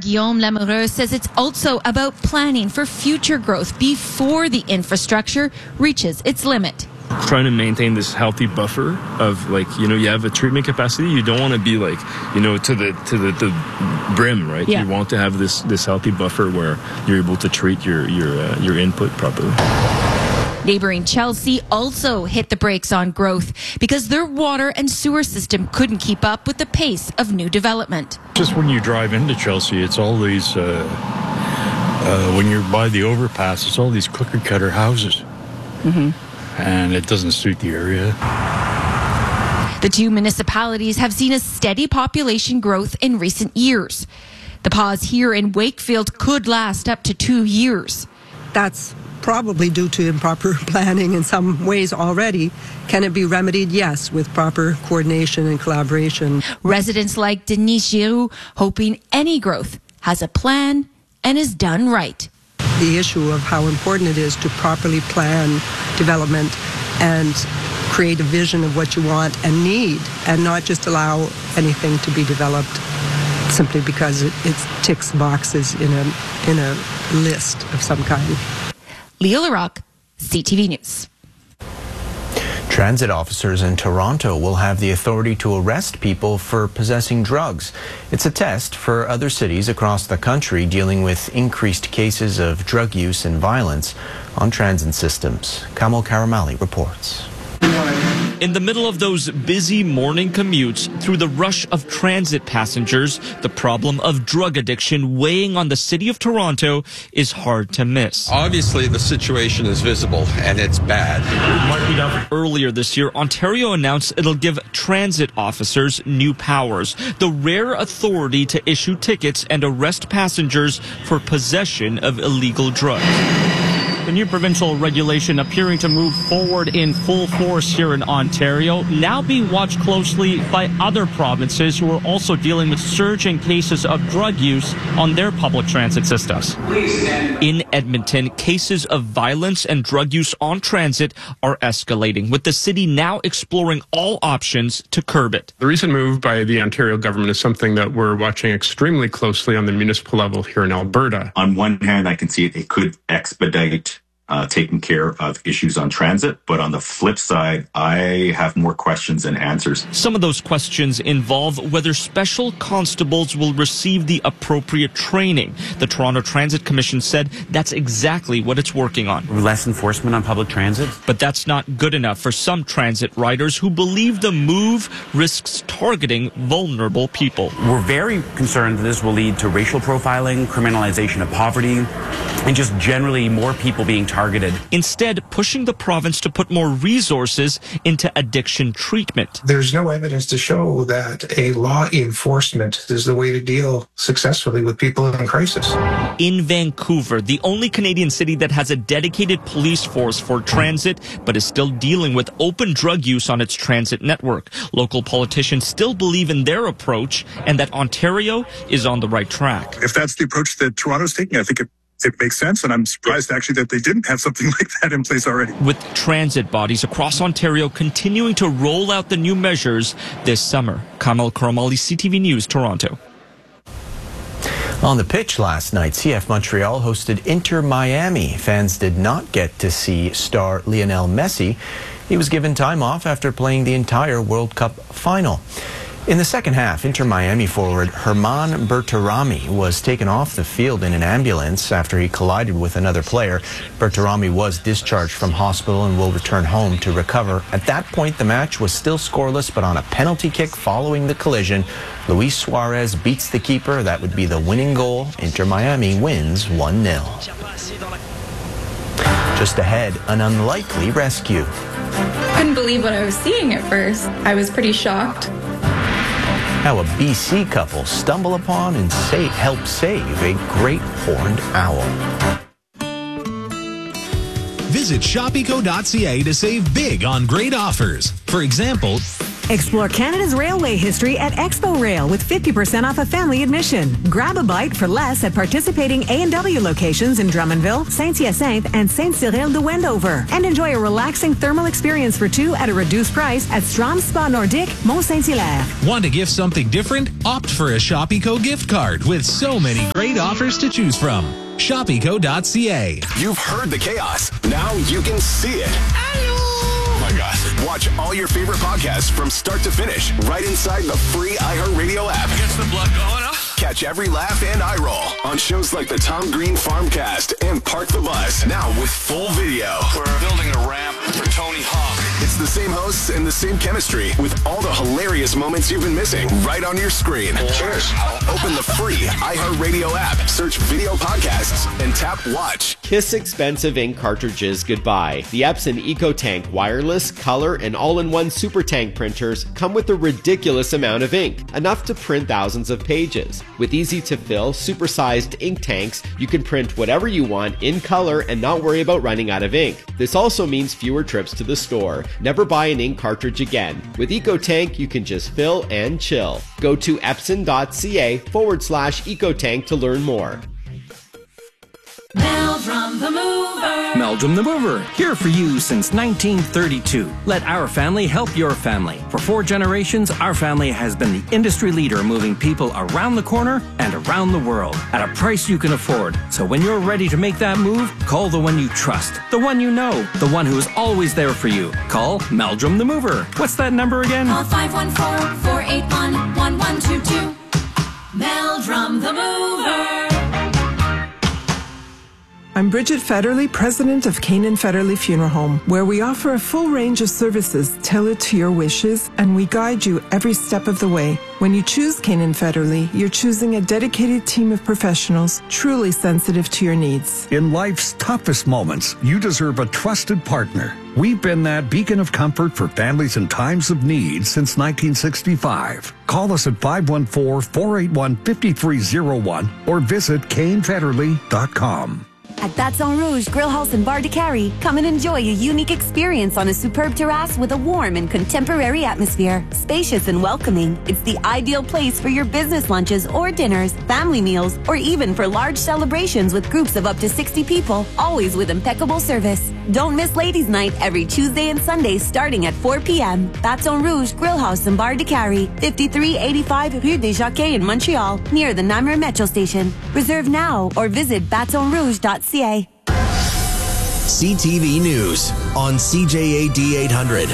Guillaume Lamoureux says it's also about planning for future growth before the infrastructure reaches its limit. Trying to maintain this healthy buffer of, like, you know, you have a treatment capacity. You don't want to be, like, you know, to the brim, right? Yeah. You want to have this healthy buffer where you're able to treat your input properly. Neighboring Chelsea also hit the brakes on growth because their water and sewer system couldn't keep up with the pace of new development. Just when you drive into Chelsea, it's all these, when you're by the overpass, it's all these cookie cutter houses. Mm-hmm. And it doesn't suit the area. The two municipalities have seen a steady population growth in recent years. The pause here in Wakefield could last up to 2 years. That's probably due to improper planning in some ways already. Can it be remedied? Yes, with proper coordination and collaboration. Residents like Denise Giroux hoping any growth has a plan and is done right. The issue of how important it is to properly plan development and create a vision of what you want and need, and not just allow anything to be developed simply because it ticks boxes in a list of some kind. Leah Larocque, CTV News. Transit officers in Toronto will have the authority to arrest people for possessing drugs. It's a test for other cities across the country dealing with increased cases of drug use and violence on transit systems. Kamal Karamali reports. In the middle of those busy morning commutes, through the rush of transit passengers, the problem of drug addiction weighing on the city of Toronto is hard to miss. Obviously, the situation is visible and it's bad. Earlier this year, Ontario announced it'll give transit officers new powers, the rare authority to issue tickets and arrest passengers for possession of illegal drugs. The new provincial regulation appearing to move forward in full force here in Ontario, now being watched closely by other provinces who are also dealing with surging cases of drug use on their public transit systems. In Edmonton, cases of violence and drug use on transit are escalating, with the city now exploring all options to curb it. The recent move by the Ontario government is something that we're watching extremely closely on the municipal level here in Alberta. On one hand, I can see it could expedite taking care of issues on transit. But on the flip side, I have more questions than answers. Some of those questions involve whether special constables will receive the appropriate training. The Toronto Transit Commission said that's exactly what it's working on. Less enforcement on public transit? But that's not good enough for some transit riders who believe the move risks targeting vulnerable people. We're very concerned that this will lead to racial profiling, criminalization of poverty, and just generally more people being targeted. Instead, pushing the province to put more resources into addiction treatment. There's no evidence to show that a law enforcement is the way to deal successfully with people in crisis. In Vancouver, the only Canadian city that has a dedicated police force for transit, but is still dealing with open drug use on its transit network. Local politicians still believe in their approach and that Ontario is on the right track. If that's the approach that Toronto's taking, I think it makes sense, and I'm surprised actually that they didn't have something like that in place already. With transit bodies across Ontario continuing to roll out the new measures this summer. Kamal Karamali, CTV News, Toronto. On the pitch last night, CF Montreal hosted Inter Miami. Fans did not get to see star Lionel Messi. He was given time off after playing the entire World Cup final. In the second half, Inter Miami forward Herman Berterami was taken off the field in an ambulance after he collided with another player. Berterami was discharged from hospital and will return home to recover. At that point, the match was still scoreless, but on a penalty kick following the collision, Luis Suarez beats the keeper. That would be the winning goal. Inter Miami wins 1-0. Just ahead, an unlikely rescue. Couldn't believe what I was seeing at first. I was pretty shocked. How a BC couple stumble upon and help save a great horned owl. Visit shopeco.ca to save big on great offers. For example, Explore Canada's railway history at Expo Rail with 50% off a family admission. Grab a bite for less at participating A&W locations in Drummondville, Saint-Hyacinthe, and Saint-Cyril-de-Wendover. And enjoy a relaxing thermal experience for two at a reduced price at Strom Spa Nordique, Mont-Saint-Hilaire. Want to gift something different? Opt for a ShopEco gift card with so many great offers to choose from. ShopEco.ca. You've heard the chaos. Now you can see it. Oh my God. Watch all your favorite podcasts from start to finish right inside the free iHeartRadio app. Gets the blood going, huh? Catch every laugh and eye roll on shows like the Tom Green Farmcast and Park the Bus. Now with full video. We're building a ramp for Tony Hawk. It's the same hosts and the same chemistry with all the hilarious moments you've been missing right on your screen. Cheers. Open the free iHeartRadio app, search video podcasts, and tap watch. Kiss expensive ink cartridges goodbye. The Epson EcoTank wireless, color, and all-in-one super tank printers come with a ridiculous amount of ink, enough to print thousands of pages. With easy-to-fill, super-sized ink tanks, you can print whatever you want in color and not worry about running out of ink. This also means fewer trips to the store. Never buy an ink cartridge again. With EcoTank, you can just fill and chill. Go to epson.ca/EcoTank to learn more. Meldrum the Mover. Meldrum the Mover, here for you since 1932. Let our family help your family. For 4 generations, our family has been the industry leader moving people around the corner and around the world at a price you can afford. So when you're ready to make that move, call the one you trust, the one you know, the one who is always there for you. Call Meldrum the Mover. What's that number again? Call 514-481-1122. Meldrum the Mover. I'm Bridget Federley, president of Canaan Federley Funeral Home, where we offer a full range of services tailored to your wishes, and we guide you every step of the way. When you choose Canaan Federley, you're choosing a dedicated team of professionals truly sensitive to your needs. In life's toughest moments, you deserve a trusted partner. We've been that beacon of comfort for families in times of need since 1965. Call us at 514-481-5301 or visit canefederley.com. At Baton Rouge Grill House and Bar de Carrie, come and enjoy a unique experience on a superb terrace with a warm and contemporary atmosphere. Spacious and welcoming, it's the ideal place for your business lunches or dinners, family meals, or even for large celebrations with groups of up to 60 people, always with impeccable service. Don't miss Ladies' Night every Tuesday and Sunday starting at 4 p.m. Baton Rouge Grill House and Bar de Carrie, 5385 Rue des Jacquets in Montreal, near the Namur Metro Station. Reserve now or visit batonrouge.ca. CTV News on CJAD 800.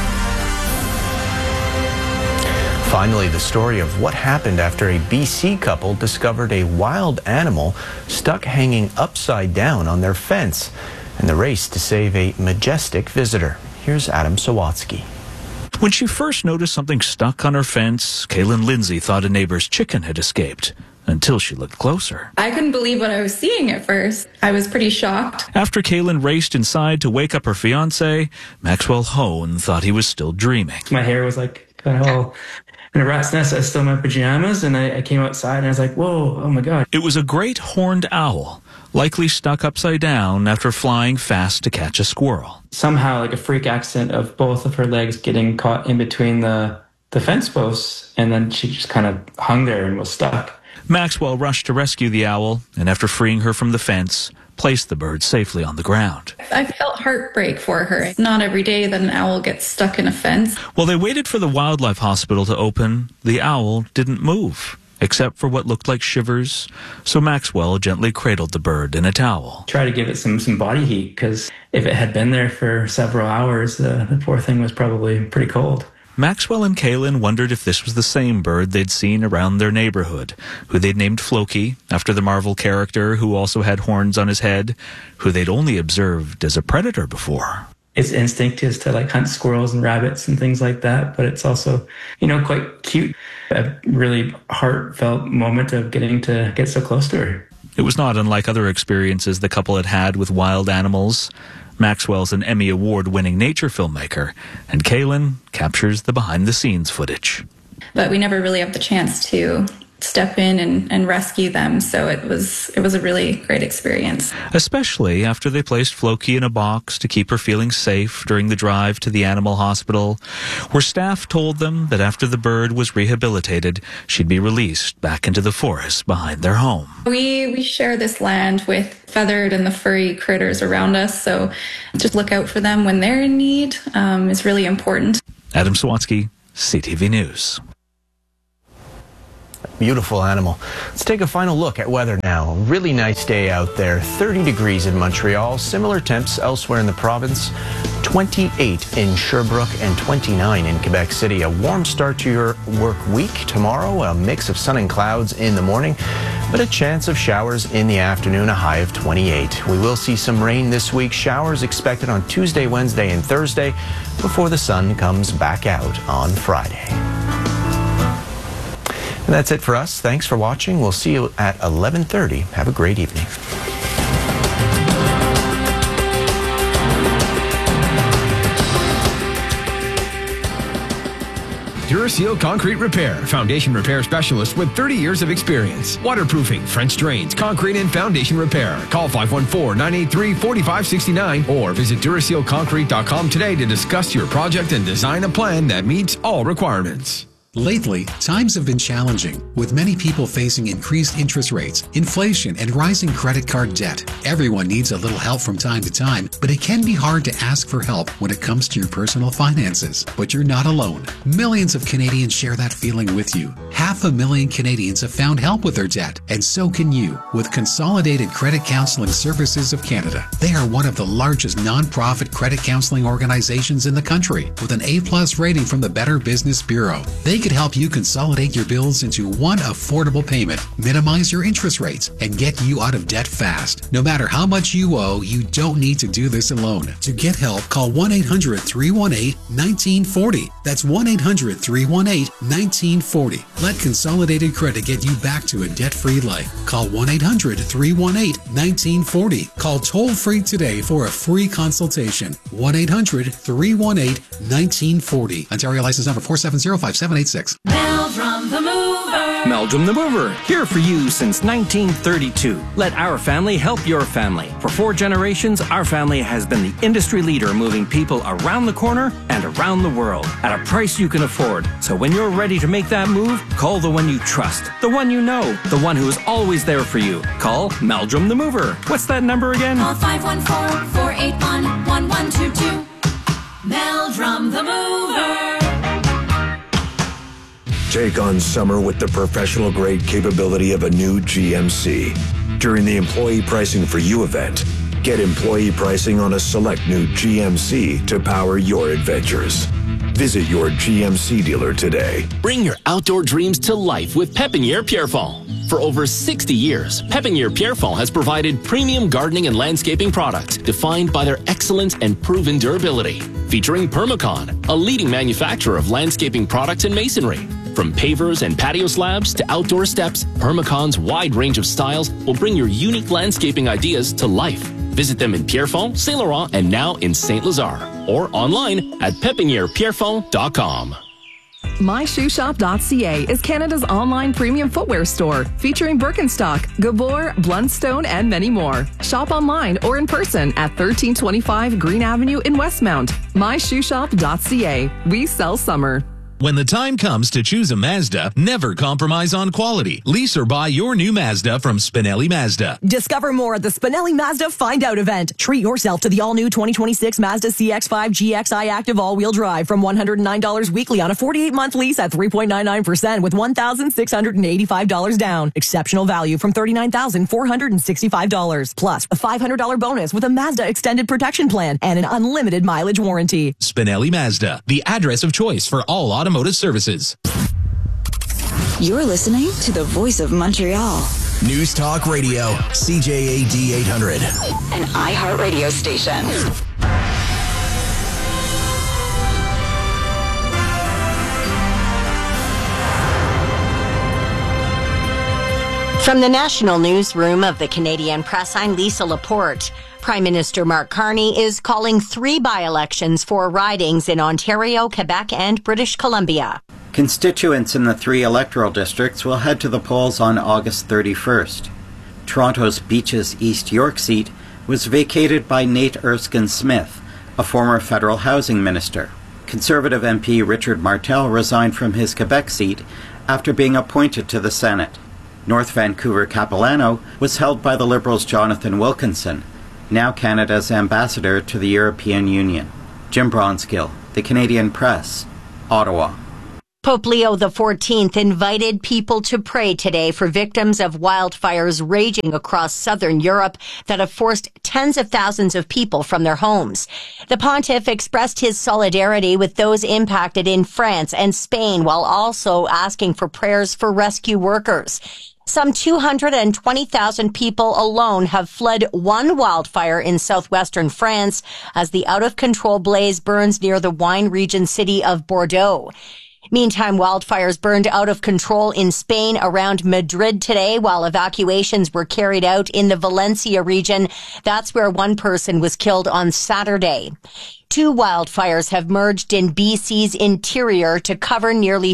Finally, the story of what happened after a BC couple discovered a wild animal stuck hanging upside down on their fence, and the race to save a majestic visitor. Here's Adam Sawatsky. When she first noticed something stuck on her fence, Kaylin Lindsay thought a neighbor's chicken had escaped, until she looked closer. I couldn't believe what I was seeing at first. I was pretty shocked. After Kaylin raced inside to wake up her fiancé, Maxwell Hone thought he was still dreaming. My hair was like kind of all in a rat's nest. I was still in my pajamas, and I came outside and I was like, whoa, oh my God. It was a great horned owl, likely stuck upside down after flying fast to catch a squirrel. Somehow, like a freak accident of both of her legs getting caught in between the fence posts, and then she just kind of hung there and was stuck. Maxwell rushed to rescue the owl, and after freeing her from the fence, placed the bird safely on the ground. I felt heartbreak for her. It's not every day that an owl gets stuck in a fence. While they waited for the wildlife hospital to open, the owl didn't move, except for what looked like shivers, so Maxwell gently cradled the bird in a towel. Try to give it some body heat, because if it had been there for several hours, the poor thing was probably pretty cold. Maxwell and Kaylin wondered if this was the same bird they'd seen around their neighborhood, who they'd named Floki, after the Marvel character who also had horns on his head, who they'd only observed as a predator before. Its instinct is to hunt squirrels and rabbits and things like that, but it's also, quite cute. A really heartfelt moment of getting to get so close to her. It was not unlike other experiences the couple had had with wild animals. Maxwell's an Emmy Award-winning nature filmmaker, and Kaylin captures the behind-the-scenes footage. But we never really have the chance to step in and rescue them. So it was a really great experience. Especially after they placed Floki in a box to keep her feeling safe during the drive to the animal hospital, where staff told them that after the bird was rehabilitated, she'd be released back into the forest behind their home. We share this land with feathered and the furry critters around us, so just look out for them when they're in need is really important. Adam Sawatsky, CTV News. Beautiful animal. Let's take a final look at weather now. A really nice day out there. 30 degrees in Montreal. Similar temps elsewhere in the province. 28 in Sherbrooke and 29 in Quebec City. A warm start to your work week tomorrow. A mix of sun and clouds in the morning, but a chance of showers in the afternoon, a high of 28. We will see some rain this week. Showers expected on Tuesday, Wednesday, and Thursday before the sun comes back out on Friday. And that's it for us. Thanks for watching. We'll see you at 11:30. Have a great evening. Duraseal Concrete Repair, foundation repair specialist with 30 years of experience. Waterproofing, French drains, concrete and foundation repair. Call 514-983-4569 or visit DurasealConcrete.com today to discuss your project and design a plan that meets all requirements. Lately, times have been challenging, with many people facing increased interest rates, inflation, and rising credit card debt. Everyone needs a little help from time to time, but it can be hard to ask for help when it comes to your personal finances. But you're not alone. Millions of Canadians share that feeling with you. 500,000 Canadians have found help with their debt, and so can you, with Consolidated Credit Counseling Services of Canada. They are one of the largest non-profit credit counseling organizations in the country, with an A+ rating from the Better Business Bureau. They could help you consolidate your bills into one affordable payment, minimize your interest rates, and get you out of debt fast. No matter how much you owe, you don't need to do this alone. To get help, call 1-800-318-1940. That's 1-800-318-1940. Let Consolidated Credit get you back to a debt-free life. Call 1-800-318-1940. Call toll-free today for a free consultation. 1-800-318-1940. Ontario license number 4705786. Meldrum the Mover. Meldrum the Mover, here for you since 1932. Let our family help your family. For 4 generations, our family has been the industry leader moving people around the corner and around the world at a price you can afford. So when you're ready to make that move, call the one you trust, the one you know, the one who is always there for you. Call Meldrum the Mover. What's that number again? Call 514-481-1122. Meldrum the Mover. Take on summer with the professional-grade capability of a new GMC. During the Employee Pricing for You event, get employee pricing on a select new GMC to power your adventures. Visit your GMC dealer today. Bring your outdoor dreams to life with Pépinière Pierrefonds. For over 60 years, Pépinière Pierrefonds has provided premium gardening and landscaping products defined by their excellence and proven durability. Featuring Permacon, a leading manufacturer of landscaping products and masonry. From pavers and patio slabs to outdoor steps, Permacon's wide range of styles will bring your unique landscaping ideas to life. Visit them in Pierrefonds, Saint Laurent, and now in Saint Lazare, or online at pepinierpierrefonds.com. MyShoeShop.ca is Canada's online premium footwear store, featuring Birkenstock, Gabor, Blundstone, and many more. Shop online or in person at 1325 Green Avenue in Westmount. MyShoeShop.ca. We sell summer. When the time comes to choose a Mazda, never compromise on quality. Lease or buy your new Mazda from Spinelli Mazda. Discover more at the Spinelli Mazda Find Out event. Treat yourself to the all-new 2026 Mazda CX-5 GXI Active all-wheel drive from $109 weekly on a 48-month lease at 3.99% with $1,685 down. Exceptional value from $39,465. Plus, a $500 bonus with a Mazda Extended Protection Plan and an unlimited mileage warranty. Spinelli Mazda, the address of choice for all automotive services. You're listening to the Voice of Montreal. News Talk Radio, CJAD 800. An iHeartRadio station. From the National Newsroom of the Canadian Press, I'm Lisa Laporte. Prime Minister Mark Carney is calling 3 by-elections for ridings in Ontario, Quebec, and British Columbia. Constituents in the 3 electoral districts will head to the polls on August 31st. Toronto's Beaches East York seat was vacated by Nate Erskine-Smith, a former federal housing minister. Conservative MP Richard Martel resigned from his Quebec seat after being appointed to the Senate. North Vancouver Capilano was held by the Liberals' Jonathan Wilkinson, now Canada's ambassador to the European Union. Jim Bronskill, The Canadian Press, Ottawa. Pope Leo XIV invited people to pray today for victims of wildfires raging across southern Europe that have forced tens of thousands of people from their homes. The pontiff expressed his solidarity with those impacted in France and Spain while also asking for prayers for rescue workers. Some 220,000 people alone have fled one wildfire in southwestern France as the out-of-control blaze burns near the wine region city of Bordeaux. Meantime, wildfires burned out of control in Spain around Madrid today while evacuations were carried out in the Valencia region. That's where one person was killed on Saturday. 2 wildfires have merged in BC's interior to cover nearly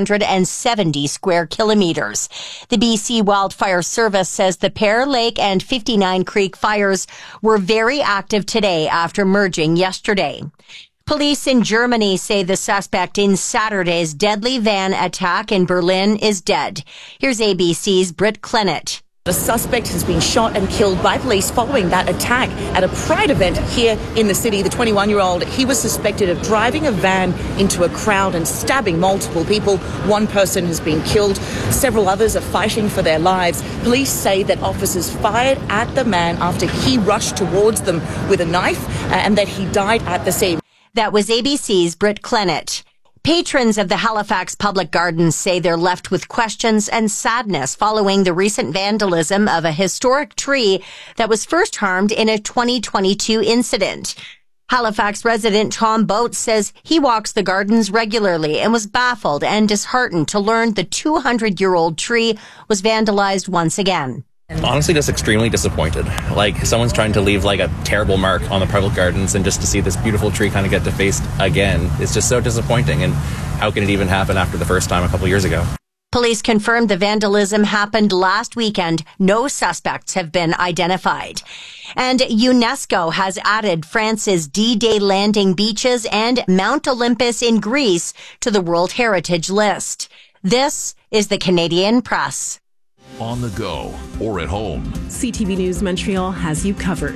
670 square kilometers. The BC Wildfire Service says the Pear Lake and 59 Creek fires were very active today after merging yesterday. Police in Germany say the suspect in Saturday's deadly van attack in Berlin is dead. Here's ABC's Britt Clennett. The suspect has been shot and killed by police following that attack at a Pride event here in the city. The 21-year-old, he was suspected of driving a van into a crowd and stabbing multiple people. One person has been killed. Several others are fighting for their lives. Police say that officers fired at the man after he rushed towards them with a knife and that he died at the scene. That was ABC's Britt Clennett. Patrons of the Halifax Public Gardens say they're left with questions and sadness following the recent vandalism of a historic tree that was first harmed in a 2022 incident. Halifax resident Tom Boats says he walks the gardens regularly and was baffled and disheartened to learn the 200-year-old tree was vandalized once again. Honestly, just extremely disappointed. Like, someone's trying to leave like a terrible mark on the public gardens, and just to see this beautiful tree kind of get defaced again, it's just so disappointing. And how can it even happen after the first time a couple years ago? Police confirmed the vandalism happened last weekend. No suspects have been identified. And UNESCO has added France's D-Day landing beaches and Mount Olympus in Greece to the World Heritage List. This is the Canadian Press. On the go or at home, CTV News Montreal has you covered.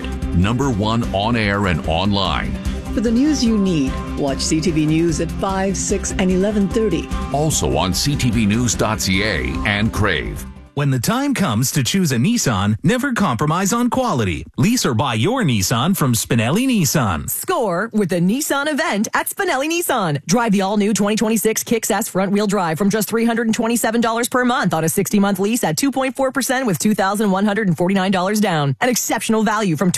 #1 on air and online. For the news you need, watch CTV News at 5, 6, and 11:30. Also on ctvnews.ca and Crave. When the time comes to choose a Nissan, never compromise on quality. Lease or buy your Nissan from Spinelli Nissan. Score with the Nissan event at Spinelli Nissan. Drive the all-new 2026 Kicks S front-wheel drive from just $327 per month on a 60-month lease at 2.4% with $2,149 down. An exceptional value from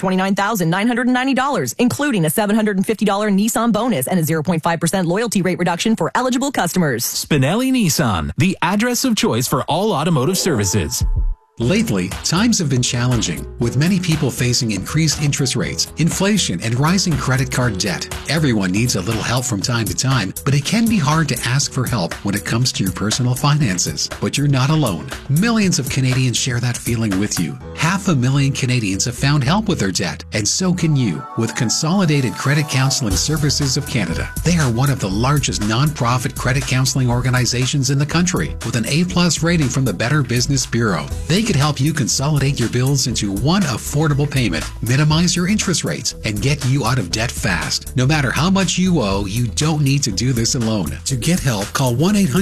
$29,990, including a $750 Nissan bonus and a 0.5% loyalty rate reduction for eligible customers. Spinelli Nissan, the address of choice for all automotive services. Lately, times have been challenging, with many people facing increased interest rates, inflation, and rising credit card debt. Everyone needs a little help from time to time, but it can be hard to ask for help when it comes to your personal finances. But you're not alone. Millions of Canadians share that feeling with you. 500,000 Canadians have found help with their debt, and so can you with Consolidated Credit Counseling Services of Canada. They are one of the largest non-profit credit counseling organizations in the country, with an A+ rating from the Better Business Bureau. They could help you consolidate your bills into one affordable payment, minimize your interest rates, and get you out of debt fast. No matter how much you owe, you don't need to do this alone. To get help, call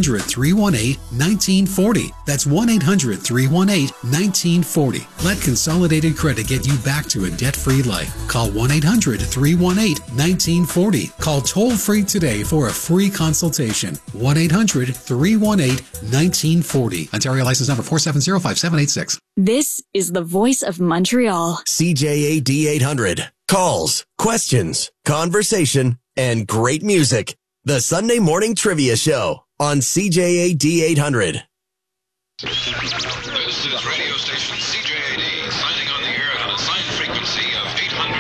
1-800-318-1940. That's 1-800-318-1940. Let Consolidated Credit get you back to a debt-free life. Call 1-800-318-1940. Call toll-free today for a free consultation. 1-800-318-1940. Ontario license number 4705786. This is the voice of Montreal. CJAD 800. Calls, questions, conversation, and great music. The Sunday Morning Trivia Show on CJAD 800. This is radio station CJAD signing